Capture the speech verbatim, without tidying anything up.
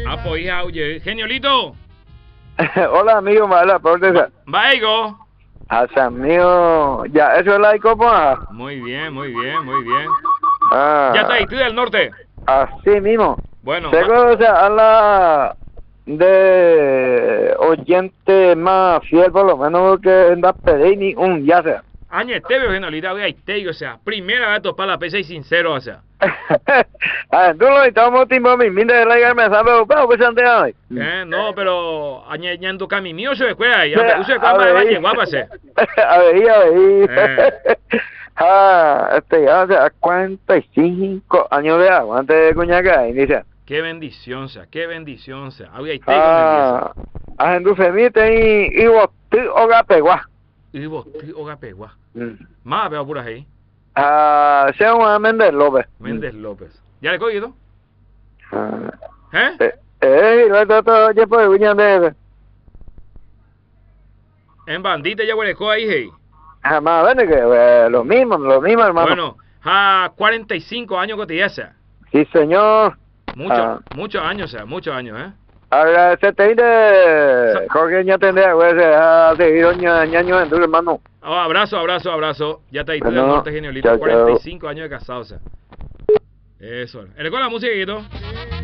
Ah, pues hija, oye, Geniolito. Hola, amigo, mala, por favor. Vaigo. Hasta mío, ya, eso es la copa. Muy bien, muy bien, muy bien. Ah, Ya está, ¿y tú del norte? así mismo. Bueno. Seguro, o sea, a la de oyente más fiel, por lo menos que en la pedini un ya sea. Añe, te veo, Geniolita, voy a ir, o sea, primera vez topar la pesa y sincero, o sea. Ah, tú lo estamos tiempo mi minde de la guerra me sabe o pues ante hoy. Eh, no, pero añe ñando cami mío se escuela, ya uso de cuamba de valle, guapase. A ver, a ver. Eh. Ah, este ya hace cuarenta y cinco años de agua antes de Cuñaca, inicia. Qué bendición sea, qué bendición sea. Había ite Ah, a gente femite y y vos tú oga pegua. y vos tú oga pegua. Más veo puras ahí. Ah, se llama Méndez López. Méndez López. ¿Ya le cogido? Ah, ¿Eh? eh, eh, lo todo ya por William de. En bandita ya huele co ahí, hey. Jamás, bueno, que eh, lo mismo, lo mismo, hermano. Bueno, a cuarenta y cinco años cotidiana. Sí, señor. Muchos, Ah. muchos años, o sea, muchos años, ¿eh? Ahora se te dice, Jorge ya tendría, güey, se ha seguido ñaño en tu hermano. Oh, abrazo, abrazo, abrazo. Ya está ahí, tú del Bueno, norte, Geniolito, chao, cuarenta y chao. cinco años de casado, o sea. Eso. ¿Eres con la música, Guito?